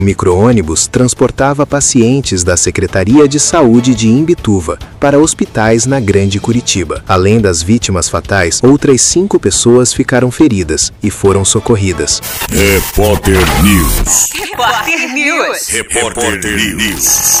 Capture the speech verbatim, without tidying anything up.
O micro-ônibus transportava pacientes da Secretaria de Saúde de Imbituva para hospitais na Grande Curitiba. Além das vítimas fatais, outras cinco pessoas ficaram feridas e foram socorridas. Repórter News. Repórter News. Repórter News.